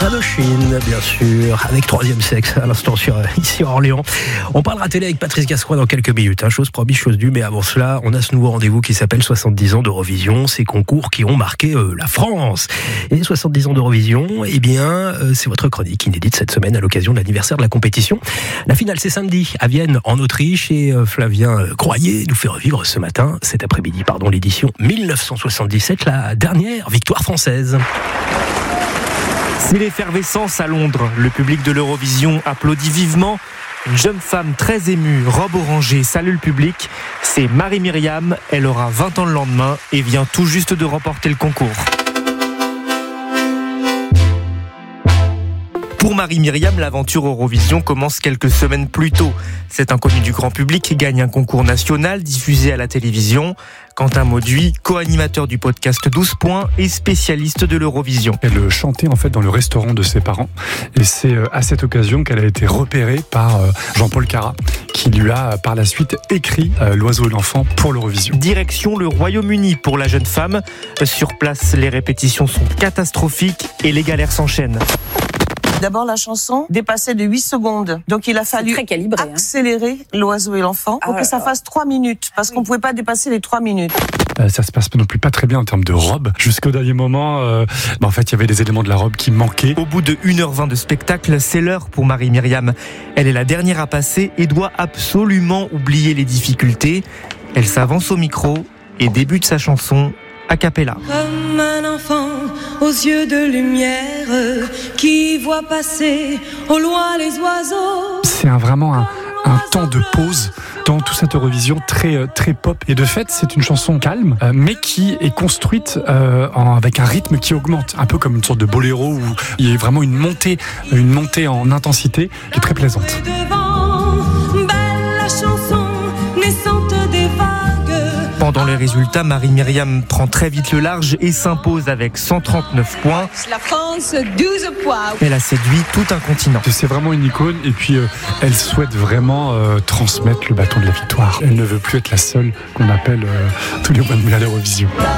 Indochine, bien sûr, avec Troisième Sexe à l'instant ici à Orléans. On parlera télé avec Patrice Gascoigne dans quelques minutes. Chose promise, chose due, mais avant cela, on a ce nouveau rendez-vous qui s'appelle 70 ans d'Eurovision, ces concours qui ont marqué la France. Et 70 ans d'Eurovision, eh bien, c'est votre chronique inédite cette semaine à l'occasion de l'anniversaire de la compétition. La finale, c'est samedi à Vienne, en Autriche, et Flavien Croyer nous fait revivre cet après-midi, l'édition 1977, la dernière victoire française. C'est l'effervescence à Londres. Le public de l'Eurovision applaudit vivement. Une jeune femme très émue, robe orangée, salue le public. C'est Marie-Myriam. Elle aura 20 ans le lendemain et vient tout juste de remporter le concours. Pour Marie-Myriam, l'aventure Eurovision commence quelques semaines plus tôt. Cet inconnu du grand public gagne un concours national diffusé à la télévision. Quentin Mauduit, co-animateur du podcast 12 points et spécialiste de l'Eurovision. Elle chantait en fait dans le restaurant de ses parents et c'est à cette occasion qu'elle a été repérée par Jean-Paul Carat qui lui a par la suite écrit L'Oiseau et l'Enfant pour l'Eurovision. Direction le Royaume-Uni pour la jeune femme. Sur place, les répétitions sont catastrophiques et les galères s'enchaînent. D'abord, la chanson dépassait de 8 secondes. Donc, il a fallu accélérer L'Oiseau et l'Enfant pour que ça fasse 3 minutes. Parce qu'on ne pouvait pas dépasser les 3 minutes. Ça se passe non plus pas très bien en termes de robe. Jusqu'au dernier moment, en fait, il y avait des éléments de la robe qui manquaient. Au bout de 1h20 de spectacle, c'est l'heure pour Marie-Myriam. Elle est la dernière à passer et doit absolument oublier les difficultés. Elle s'avance au micro et débute sa chanson a cappella. Comme un enfant aux yeux de lumière qui voit passer au loin les oiseaux. C'est vraiment un temps de pause dans toute cette Eurovision très pop. Et de fait, c'est une chanson calme, mais qui est construite avec un rythme qui augmente, un peu comme une sorte de boléro où il y a vraiment une montée en intensité qui est très plaisante. Belle la chanson naissante des vagues. Pendant les résultats, Marie-Myriam prend très vite le large et s'impose avec 139 points. La France, 12 points. Elle a séduit tout un continent. C'est vraiment une icône et puis elle souhaite vraiment transmettre le bâton de la victoire. Elle ne veut plus être la seule qu'on appelle tous les mois de mai à l'Eurovision.